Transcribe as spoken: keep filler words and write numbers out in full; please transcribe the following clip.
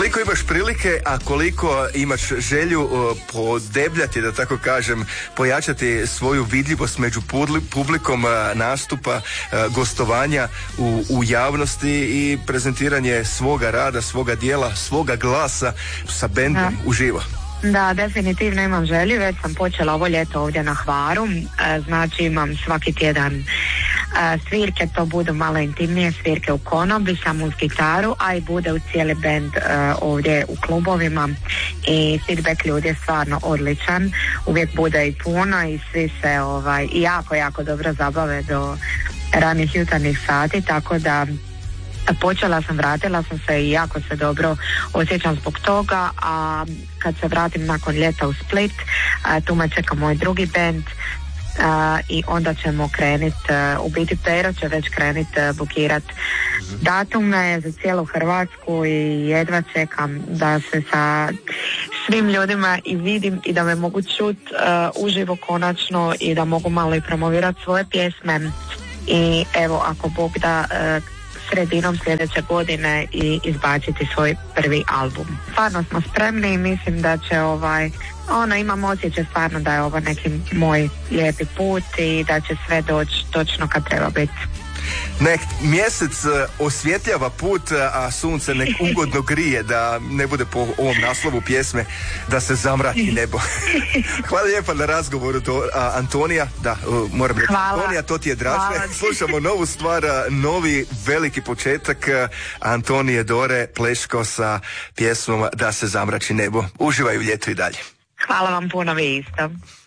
Koliko imaš prilike, a koliko imaš želju podebljati, da tako kažem, pojačati svoju vidljivost među publikom, nastupa, gostovanja u, u javnosti i prezentiranje svoga rada, svoga dijela, svoga glasa sa bendom uživo? Da, definitivno imam želju, već sam počela ovo ljeto ovdje na Hvaru, znači imam svaki tjedan svirke, to budu malo intimnije svirke u konobi, samo uz gitaru, a i bude u cijeli bend ovdje u klubovima i feedback ljudi je stvarno odličan, uvijek bude i puno i svi se ovaj, i jako, jako dobro zabave do ranih jutarnjih sati, tako da počela sam, vratila sam se i jako se dobro osjećam zbog toga, a kad se vratim nakon ljeta u Split, a, tu me čeka moj drugi band, a, i onda ćemo krenit, a, u biti Pero će već krenit bukirat datume za cijelu Hrvatsku i jedva čekam da se sa svim ljudima i vidim i da me mogu čut uh, uživo konačno i da mogu malo i promovirati svoje pjesme i evo ako Bog da uh, sredinom sljedeće godine i izbaciti svoj prvi album. Stvarno smo spremni i mislim da će ovaj, ono imam osjećaj stvarno da je ovo neki moj lijepi put i da će sve doći točno kad treba biti. Nek mjesec osvjetljava put, a sunce nek ugodno grije, da ne bude po ovom naslovu pjesme da se zamrati nebo. Hvala lijepa na razgovoru do a, Antonija. Da, uh, moram reći Antonija, to ti je draže. Slušamo novu stvar, novi veliki početak Antonije Dore Pleško sa pjesmom Da se zamrači nebo. Uživaj u ljetu i dalje. Hvala vam puno, vi isto.